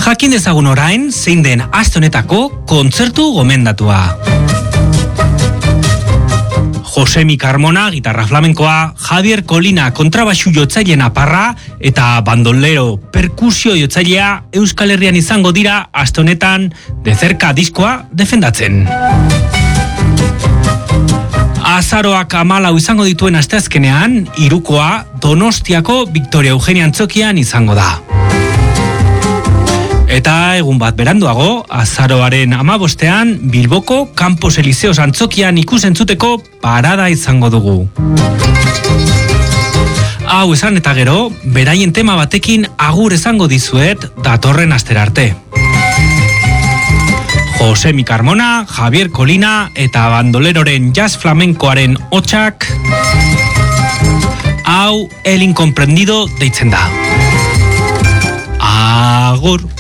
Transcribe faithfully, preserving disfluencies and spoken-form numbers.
Jakin dezagun orain, zein den aste honetako kontzertu gomendatua. Josemi Carmona, gitarra flamenkoa, Javier Kolina, kontrabaxu jotzaile naparra eta bandolero perkusio jotzailea Euskal Herrian izango dira aste honetan de cerca diskoa defendatzen. Azaroak hamalau izango dituen asteazkenean, hirukoa Donostiako Victoria Eugenia Antzokian izango da. Eta egun bat beranduago, azaroaren hamabostean Bilboko Campos Elíseos Antzokian ikusentzuteko parada izango dugu. Hau esan eta gero, beraien tema batekin agur esango dizuet datorren astera arte. Josemi Carmona, Javier Kolina eta bandoleroren jazz flamenkoaren hotsak, hau El Incomprendido deitzen da. Agur!